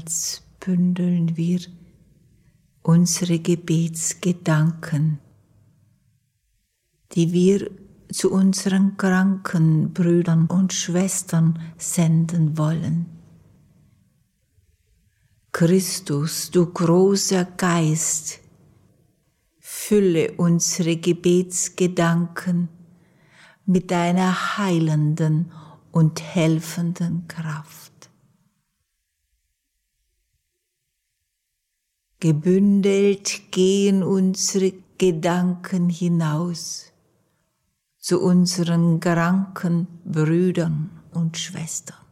Abermals bündeln wir unsere Gebetsgedanken, die wir zu unseren kranken Brüdern und Schwestern senden wollen. Christus, du großer Geist, fülle unsere Gebetsgedanken mit deiner heilenden und helfenden Kraft. Gebündelt gehen unsere Gedanken hinaus zu unseren kranken Brüdern und Schwestern.